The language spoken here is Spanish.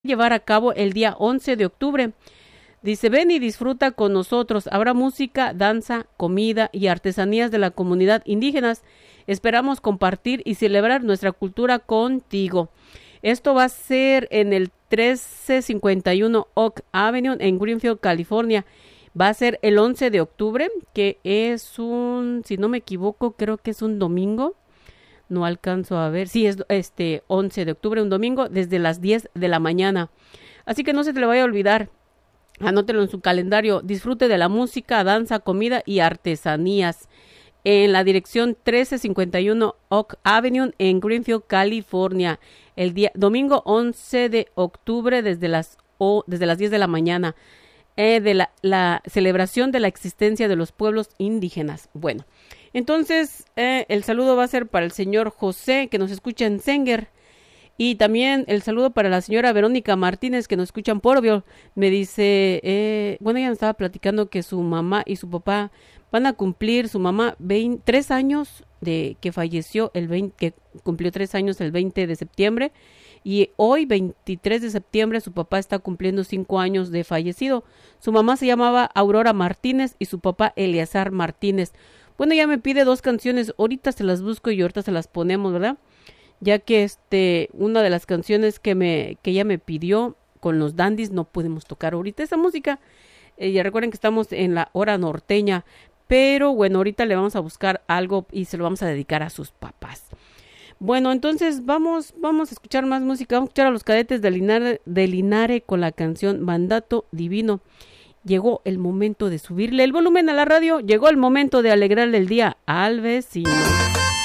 llevar a cabo el día 11 de octubre. Dice, ven y disfruta con nosotros. Habrá música, danza, comida y artesanías de la comunidad indígenas. Esperamos compartir y celebrar nuestra cultura contigo. Esto va a ser en el 1351 Oak Avenue en Greenfield, California. Va a ser el 11 de octubre, que es si no me equivoco, creo que es un domingo. No alcanzo a ver. Sí, es 11 de octubre, un domingo, desde las 10 de la mañana. Así que no se te le vaya a olvidar. Anótelo en su calendario. Disfrute de la música, danza, comida y artesanías. En la dirección 1351 Oak Avenue en Greenfield, California. El día domingo 11 de octubre desde las 10 de la mañana. De la celebración de la existencia de los pueblos indígenas. Bueno, entonces el saludo va a ser para el señor José, que nos escucha en Sanger. Y también el saludo para la señora Verónica Martínez, que nos escucha en Porville. Me dice, ella me estaba platicando que su mamá y su papá van a cumplir, su mamá 3 años de que falleció, que cumplió 3 años el 20 de septiembre. Y hoy, 23 de septiembre, su papá está cumpliendo 5 años de fallecido. Su mamá se llamaba Aurora Martínez y su papá Eleazar Martínez. Bueno, ella me pide 2 canciones. Ahorita se las busco y ahorita se las ponemos, ¿verdad? Ya que una de las canciones que ella me pidió con los Dandies no podemos tocar ahorita esa música. Ya recuerden que estamos en la hora norteña, pero bueno, ahorita le vamos a buscar algo y se lo vamos a dedicar a sus papás. Bueno, entonces vamos a escuchar más música. Vamos a escuchar a los Cadetes de Linares con la canción Mandato Divino. Llegó el momento de subirle el volumen a la radio. Llegó el momento de alegrarle el día al vecino.